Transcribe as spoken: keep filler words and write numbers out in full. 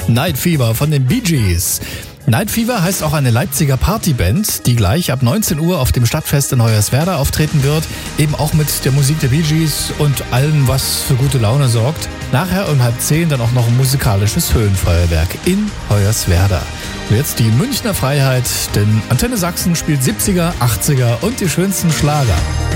Night Fever von den Bee Gees. Night Fever heißt auch eine Leipziger Partyband, die gleich ab neunzehn Uhr auf dem Stadtfest in Hoyerswerda auftreten wird. Eben auch mit der Musik der Bee Gees und allem, was für gute Laune sorgt. Nachher um halb zehn dann auch noch ein musikalisches Höhenfeuerwerk in Hoyerswerda. Und jetzt die Münchner Freiheit, denn Antenne Sachsen spielt siebziger, achtziger und die schönsten Schlager.